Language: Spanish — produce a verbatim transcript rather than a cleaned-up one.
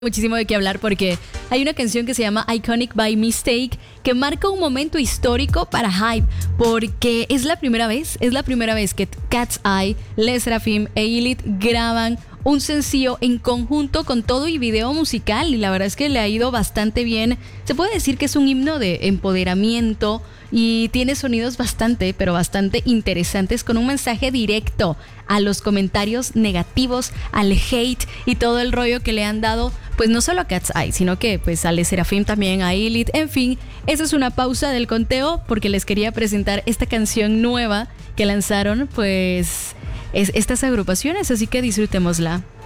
Muchísimo de qué hablar porque hay una canción que se llama Iconic by Mistake que marca un momento histórico para Hype porque es la primera vez, es la primera vez que Cat's Eye, LE SSERAFIM e Illith graban un sencillo en conjunto con todo y video musical y la verdad es que le ha ido bastante bien. Se puede decir que es un himno de empoderamiento y tiene sonidos bastante, pero bastante interesantes con un mensaje directo a los comentarios negativos, al hate y todo el rollo que le han dado, pues no solo a Cat's Eye, sino que pues a LE SSERAFIM también, a Illith, en fin. Esa es una pausa del conteo porque les quería presentar esta canción nueva que lanzaron pues es, estas agrupaciones, así que disfrutémosla.